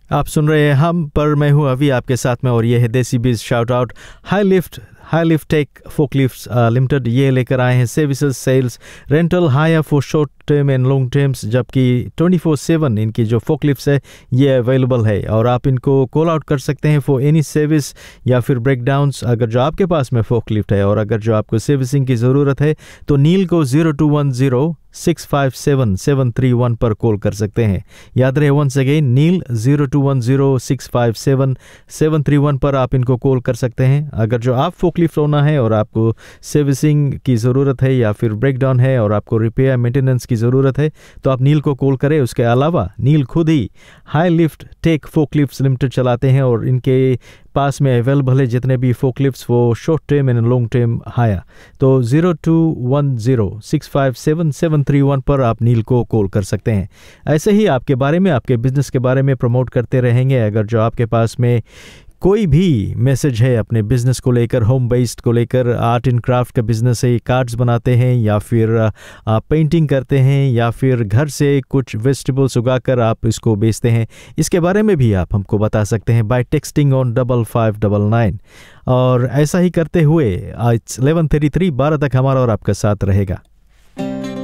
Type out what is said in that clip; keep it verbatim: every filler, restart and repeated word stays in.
आप सुन रहे हैं हम पर, मैं हूं अभी आपके साथ में, और ये है देसी बीज shout out. High lift high lift take forklifts limited ये लेकर आए हैं services, sales, rental, higher for short term and long terms, जबकि ट्वेंटी फोर सेवन इनकी जो फोकलिफ्ट्स है ये अवेलेबल है और आप इनको कॉल आउट कर सकते हैं फॉर एनी सर्विस या फिर ब्रेकडाउन्स। अगर जो आपके पास में फोकलिफ्ट है और अगर जो आपको सर्विसिंग की ज़रूरत है तो नील को zero two one zero six five seven seven three one पर कॉल कर सकते हैं। याद रहे वंस अगेन, नील zero two one zero six five seven seven three one पर आप इनको कॉल कर सकते हैं। अगर जो आप फोकलिफ्ट ओनर है और आपको सर्विसिंग की ज़रूरत है या फिर ब्रेकडाउन है और आपको रिपेयर मेंटेनेंस की ज़रूरत है तो आप नील को कॉल करें। उसके अलावा नील खुद ही high lift take forklifts limited चलाते हैं और इनके पास में अवेलेबल है जितने भी फोकलिफ्ट्स वो short term and long term higher. तो zero two one zero six five seven seven three one पर आप नील को कॉल कर सकते हैं। ऐसे ही आपके बारे में, आपके बिजनेस के बारे में प्रमोट करते रहेंगे। अगर जो आपके पास में कोई भी मैसेज है अपने बिजनेस को लेकर, होम बेस्ड को लेकर, आर्ट एंड क्राफ्ट का बिजनेस है, कार्ड्स बनाते हैं या फिर आप पेंटिंग करते हैं या फिर घर से कुछ वेजिटेबल्स उगाकर आप इसको बेचते हैं, इसके बारे में भी आप हमको बता सकते हैं bye texting on double five double nine. और ऐसा ही करते हुए आज इलेवन थर्टी थ्री बारह तक हमारा और आपका साथ रहेगा।